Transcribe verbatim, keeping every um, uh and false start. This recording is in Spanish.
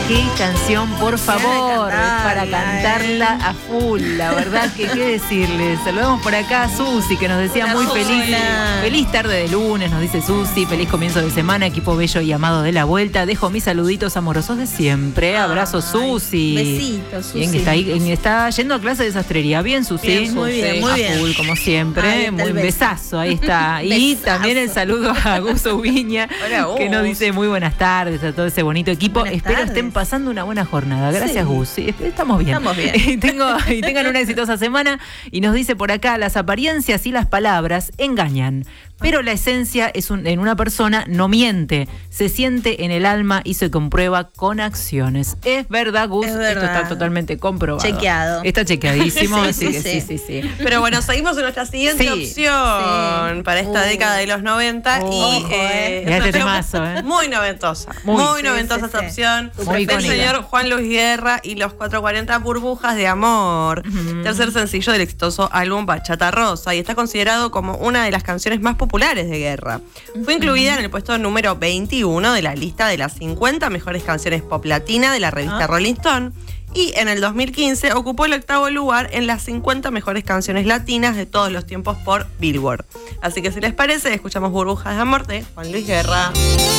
qué canción, por favor, es para cantarla, cantarla eh. a full, la verdad que qué decirles. Saludamos por acá a Susi, que nos decía Hola, muy Susi. feliz, feliz tarde de lunes, nos dice Susi, feliz comienzo de semana, equipo bello y amado de la vuelta. Dejo mis saluditos amorosos de siempre. Abrazo, Susi. Besitos, Susi. Bien, que está ahí, está yendo a clase de sastrería. Bien, Susi. Bien, muy bien, muy a bien. full, como siempre. Ahí está Muy el beso. besazo, ahí está. Y Besazo. también el saludo a Gus Ubiña, Hola, Gus. que nos dice muy buenas tardes a todo ese bonito equipo. Buenas Espero tardes. estén pasando una buena jornada. Gracias, Sí. Gus. Sí, estamos bien. Estamos bien. Y, tengo, y tengan una exitosa semana. Y nos dice por acá, las apariencias y las palabras engañan, pero la esencia es un, en una persona no miente, se siente en el alma y se comprueba con acciones. Es verdad, Gus, Es verdad. esto está totalmente comprobado. Chequeado. Está chequeadísimo, Sí, así sí, que sí, sí. sí, sí. Pero bueno, seguimos en nuestra siguiente Sí. opción Sí. para esta Uh. década de los noventa. Oh. y Ojo, eh, eh. es Mirá una este opción temazo, eh. muy noventosa. Muy. Muy, Sí, noventosa sí, esta sí. opción. Muy Del icónica. señor Juan Luis Guerra y los cuatrocientos cuarenta Burbujas de Amor. Ujú. Tercer sencillo del exitoso álbum Bachata Rosa. Y está considerado como una de las canciones más populares de Guerra. Fue incluida en el puesto número veintiuno de la lista de las cincuenta mejores canciones pop latina de la revista Ah. Rolling Stone. Y en el dos mil quince ocupó el octavo lugar en las cincuenta mejores canciones latinas de todos los tiempos por Billboard. Así que si les parece, escuchamos Burbujas de Amor de Juan Luis Guerra.